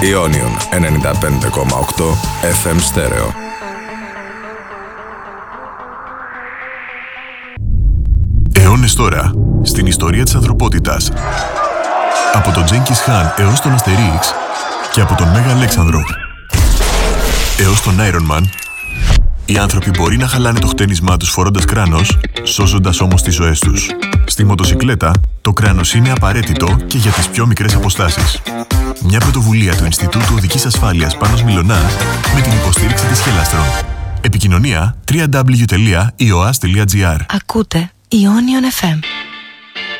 Ionion 95,8 FM στέρεο. Αιώνες τώρα, στην ιστορία της ανθρωπότητας. Από τον Τζένκις Χαν έως τον Αστερίξ και από τον Μέγα Αλέξανδρο έως τον Iron Man, οι άνθρωποι μπορεί να χαλάνε το χτένισμά τους φορώντας κράνος, σώζοντας όμως τις ζωές τους. Στη μοτοσικλέτα, το κράνος είναι απαραίτητο και για τις πιο μικρές αποστάσεις. Μια πρωτοβουλία του Ινστιτούτου Οδικής Ασφάλειας Πάνος Μιλωνά με την υποστήριξη της Χελάστρον. Επικοινωνία www.ioas.gr. Ακούτε Ionion FM.